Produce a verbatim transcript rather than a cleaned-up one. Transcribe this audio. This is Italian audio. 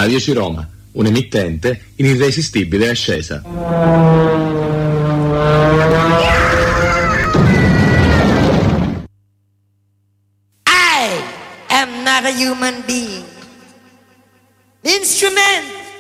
Radio Ciroma, un'emittente in irresistibile ascesa. I am not a human being. The instrument